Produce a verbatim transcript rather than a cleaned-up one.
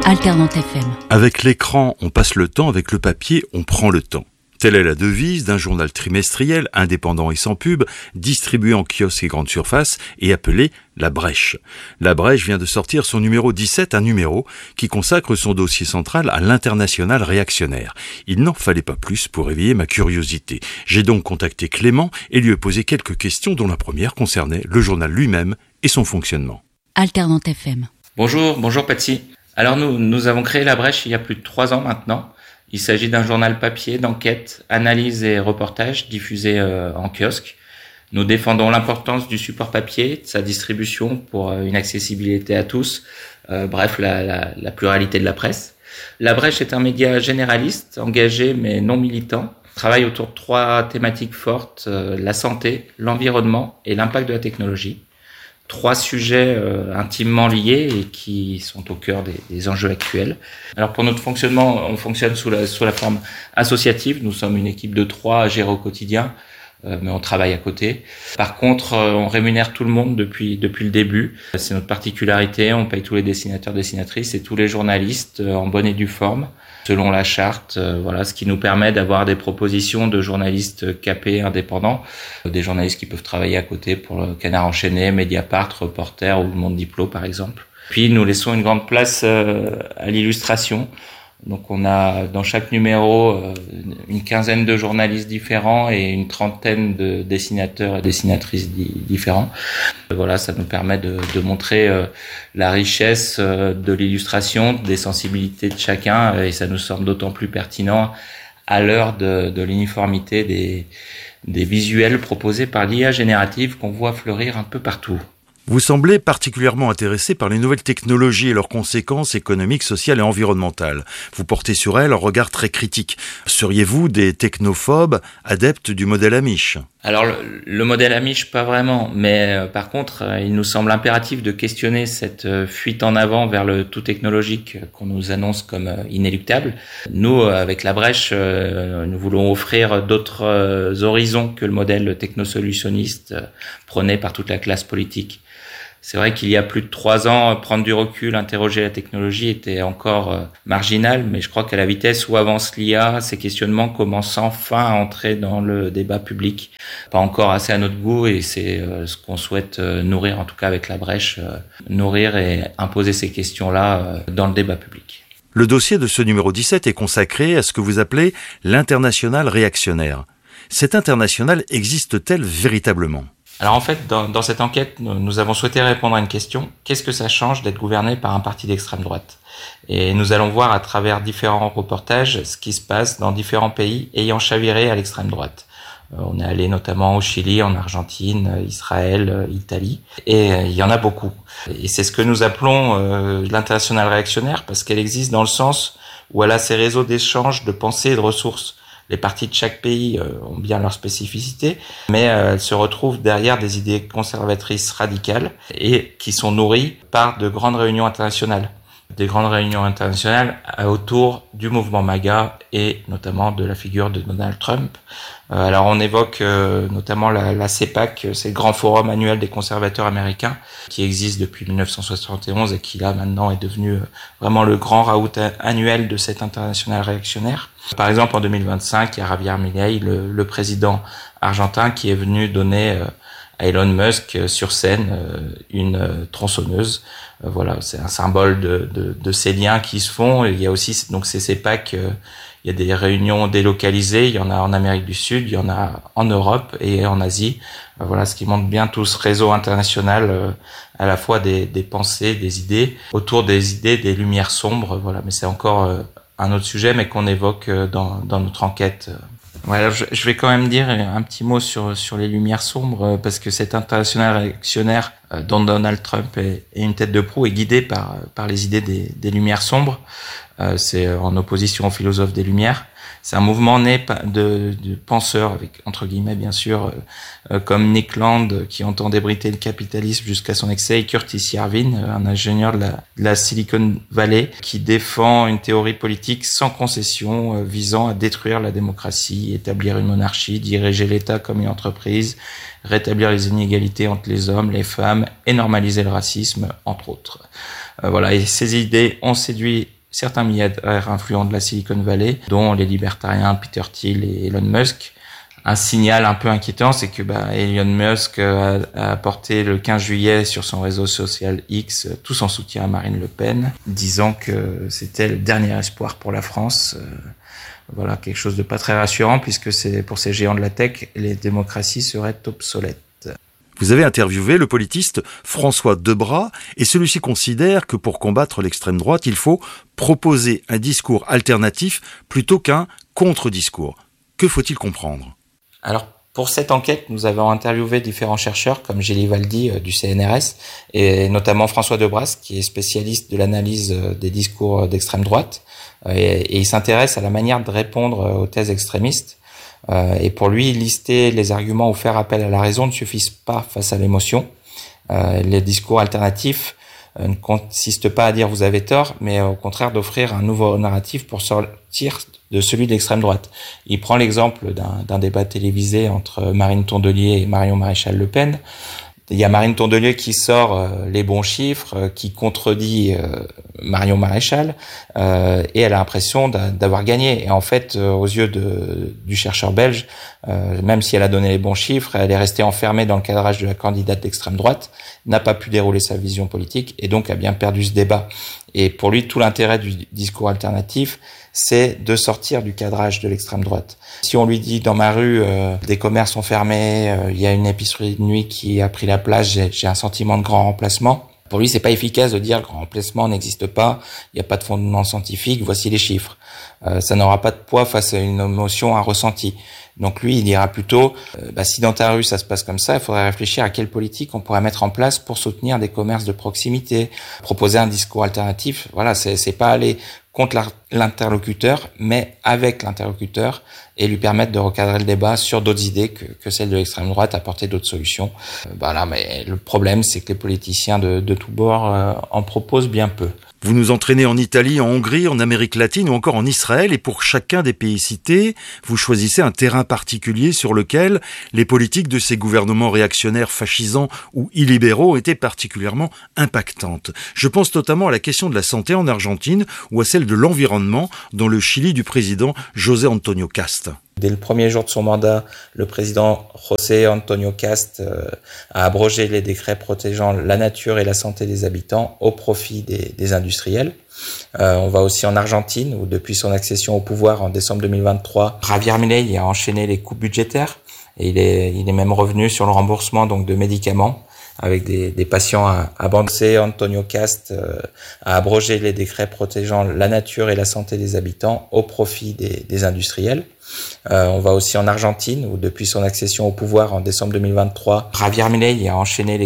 Alternante F M. Avec l'écran, on passe le temps, avec le papier, on prend le temps. Telle est la devise d'un journal trimestriel, indépendant et sans pub, distribué en kiosques et grandes surfaces et appelé La Brèche. La Brèche vient de sortir son numéro dix-sept, un numéro qui consacre son dossier central à l'international réactionnaire. Il n'en fallait pas plus pour éveiller ma curiosité. J'ai donc contacté Clément et lui ai posé quelques questions dont la première concernait le journal lui-même et son fonctionnement. Alternante F M. Bonjour, bonjour Patsy. Alors nous, nous avons créé La Brèche il y a plus de trois ans maintenant. Il s'agit d'un journal papier d'enquête, analyse et reportage diffusé euh, en kiosque. Nous défendons l'importance du support papier, de sa distribution pour euh, une accessibilité à tous, euh, bref, la, la, la pluralité de la presse. La Brèche est un média généraliste, engagé mais non militant. Il travaille autour de trois thématiques fortes, euh, la santé, l'environnement et l'impact de la technologie. Trois sujets euh, intimement liés et qui sont au cœur des, des enjeux actuels. Alors pour notre fonctionnement, on fonctionne sous la, sous la forme associative. Nous sommes une équipe de trois à gérer au quotidien, euh, mais on travaille à côté. Par contre, euh, on rémunère tout le monde depuis depuis le début. C'est notre particularité. On paye tous les dessinateurs, dessinatrices et tous les journalistes euh, en bonne et due forme, selon la charte. Euh, voilà, ce qui nous permet d'avoir des propositions de journalistes capés, indépendants, euh, des journalistes qui peuvent travailler à côté pour le Canard enchaîné, Mediapart, Reporter ou Le Monde Diplo par exemple. Puis nous laissons une grande place euh, à l'illustration. Donc on a dans chaque numéro euh, une quinzaine de journalistes différents et une trentaine de dessinateurs et dessinatrices di- différents. Voilà, ça nous permet de, de montrer euh, la richesse euh, de l'illustration, des sensibilités de chacun, et ça nous semble d'autant plus pertinent à l'heure de, de l'uniformité des, des visuels proposés par l'I A générative qu'on voit fleurir un peu partout. Vous semblez particulièrement intéressé par les nouvelles technologies et leurs conséquences économiques, sociales et environnementales. Vous portez sur elles un regard très critique. Seriez-vous des technophobes adeptes du modèle Amish ? Alors le, le modèle Amish, pas vraiment, mais euh, par contre, euh, il nous semble impératif de questionner cette euh, fuite en avant vers le tout technologique euh, qu'on nous annonce comme euh, inéluctable. Nous, euh, avec La Brèche, euh, nous voulons offrir d'autres euh, horizons que le modèle technosolutionniste euh, prôné par toute la classe politique. C'est vrai qu'il y a plus de trois ans, prendre du recul, interroger la technologie était encore euh, marginal, mais je crois qu'à la vitesse où avance l'I A, ces questionnements commencent enfin à entrer dans le débat public. Pas encore assez à notre goût, et c'est euh, ce qu'on souhaite euh, nourrir, en tout cas avec La Brèche, euh, nourrir et imposer ces questions-là euh, dans le débat public. Le dossier de ce numéro dix-sept est consacré à ce que vous appelez l'international réactionnaire. Cette internationale existe-t-elle véritablement ? Alors en fait, dans, dans cette enquête, nous, nous avons souhaité répondre à une question. Qu'est-ce que ça change d'être gouverné par un parti d'extrême droite ? Et nous allons voir à travers différents reportages ce qui se passe dans différents pays ayant chaviré à l'extrême droite. Euh, on est allé notamment au Chili, en Argentine, Israël, Italie, et euh, il y en a beaucoup. Et c'est ce que nous appelons euh, l'internationale réactionnaire, parce qu'elle existe dans le sens où elle a ses réseaux d'échanges, de pensée et de ressources. Les partis de chaque pays euh, ont bien leur spécificité, mais euh, elles se retrouvent derrière des idées conservatrices radicales et qui sont nourries par de grandes réunions internationales. Des grandes réunions internationales autour du mouvement MAGA et notamment de la figure de Donald Trump. Euh, alors on évoque euh, notamment la, la CEPAC, c'est le grand forum annuel des conservateurs américains qui existe depuis dix-neuf cent soixante et onze et qui là maintenant est devenu euh, vraiment le grand raout annuel de cette internationale réactionnaire. Par exemple en deux mille vingt-cinq, il y a Javier Milei, le, le président argentin, qui est venu donner euh, à Elon Musk euh, sur scène euh, une euh, tronçonneuse. Euh, voilà, c'est un symbole de, de, de ces liens qui se font. Et il y a aussi donc ces CEPAC, euh, il y a des réunions délocalisées, il y en a en Amérique du Sud, il y en a en Europe et en Asie. Euh, voilà, ce qui montre bien tout ce réseau international, euh, à la fois des, des pensées, des idées, autour des idées, des lumières sombres. Voilà, mais c'est encore euh, un autre sujet, mais qu'on évoque euh, dans, dans notre enquête. Ouais, alors je, je vais quand même dire un petit mot sur sur les lumières sombres, parce que cet international réactionnaire euh, dont Donald Trump est, est une tête de proue est guidé par par les idées des, des lumières sombres. Euh, c'est en opposition aux philosophes des Lumières. C'est un mouvement né de, de penseurs, avec entre guillemets bien sûr, euh, comme Nick Land, qui entend débriter le capitalisme jusqu'à son excès, et Curtis Yarvin, un ingénieur de la, de la Silicon Valley, qui défend une théorie politique sans concession, euh, visant à détruire la démocratie, établir une monarchie, diriger l'État comme une entreprise, rétablir les inégalités entre les hommes, les femmes et normaliser le racisme, entre autres. Euh, voilà, et ces idées ont séduit certains milliardaires influents de la Silicon Valley, dont les libertariens Peter Thiel et Elon Musk. Un signal un peu inquiétant, c'est que bah, Elon Musk a, a apporté le quinze juillet sur son réseau social X tout son soutien à Marine Le Pen, disant que c'était le dernier espoir pour la France. Euh, voilà, quelque chose de pas très rassurant, puisque c'est pour ces géants de la tech, les démocraties seraient obsolètes. Vous avez interviewé le politiste François Debras et celui-ci considère que pour combattre l'extrême droite, il faut proposer un discours alternatif plutôt qu'un contre-discours. Que faut-il comprendre ? Alors, pour cette enquête, nous avons interviewé différents chercheurs comme Gély Valdy euh, du C N R S et notamment François Debras, qui est spécialiste de l'analyse euh, des discours d'extrême droite euh, et, et il s'intéresse à la manière de répondre euh, aux thèses extrémistes. Euh, et pour lui, lister les arguments ou faire appel à la raison ne suffisent pas face à l'émotion. Euh, les discours alternatifs euh, ne consistent pas à dire vous avez tort, mais au contraire d'offrir un nouveau narratif pour sortir de celui de l'extrême droite. Il prend l'exemple d'un, d'un débat télévisé entre Marine Tondelier et Marion Maréchal Le Pen. Il y a Marine Tondelier qui sort euh, les bons chiffres, euh, qui contredit euh, Marion Maréchal, euh, et elle a l'impression d'a, d'avoir gagné. Et en fait, euh, aux yeux de, du chercheur belge, euh, même si elle a donné les bons chiffres, elle est restée enfermée dans le cadrage de la candidate d'extrême droite, n'a pas pu dérouler sa vision politique, et donc a bien perdu ce débat. Et pour lui, tout l'intérêt du discours alternatif, c'est de sortir du cadrage de l'extrême droite. Si on lui dit dans ma rue, euh, des commerces sont fermés, euh, il y a une épicerie de nuit qui a pris la place, j'ai, j'ai un sentiment de grand remplacement. Pour lui, c'est pas efficace de dire grand remplacement n'existe pas, il n'y a pas de fondement scientifique, voici les chiffres. Euh, ça n'aura pas de poids face à une émotion, un ressenti. Donc lui, il dira plutôt, euh, bah, si dans ta rue ça se passe comme ça, il faudrait réfléchir à quelle politique on pourrait mettre en place pour soutenir des commerces de proximité, proposer un discours alternatif. Voilà, c'est, c'est pas aller contre l'interlocuteur, mais avec l'interlocuteur, et lui permettre de recadrer le débat sur d'autres idées que, que celles de l'extrême droite, apporter d'autres solutions. Euh, voilà, mais le problème, c'est que les politiciens de, de tous bords euh, en proposent bien peu. Vous nous entraînez en Italie, en Hongrie, en Amérique latine ou encore en Israël, et pour chacun des pays cités, vous choisissez un terrain particulier sur lequel les politiques de ces gouvernements réactionnaires, fascisants ou illibéraux étaient particulièrement impactantes. Je pense notamment à la question de la santé en Argentine ou à celle de l'environnement dans le Chili du président José Antonio Cast. Dès le premier jour de son mandat, le président José Antonio Cast euh, a abrogé les décrets protégeant la nature et la santé des habitants au profit des, des industriels. Euh, on va aussi en Argentine, où depuis son accession au pouvoir en décembre deux mille vingt-trois, Javier Milei a enchaîné les coupes budgétaires et il est, il est même revenu sur le remboursement donc de médicaments avec des, des patients à, à José Antonio Cast euh, a abrogé les décrets protégeant la nature et la santé des habitants au profit des, des industriels. Euh, on va aussi en Argentine, où depuis son accession au pouvoir en décembre deux mille vingt-trois, Javier Milei a enchaîné les